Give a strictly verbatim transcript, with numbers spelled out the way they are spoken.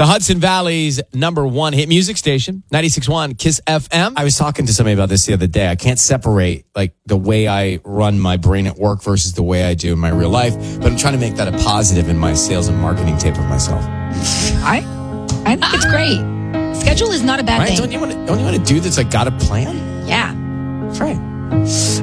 The Hudson Valley's number one hit music station, ninety-six point one Kiss F M. I was talking to somebody about this the other day. I can't separate like the way I run my brain at work versus the way I do in my real life. But I'm trying to make that a positive in my sales and marketing tape of myself. I I think it's great. Schedule is not a bad Right? thing. Don't you want to, don't you want to do this? Like, got a plan? Yeah. That's right.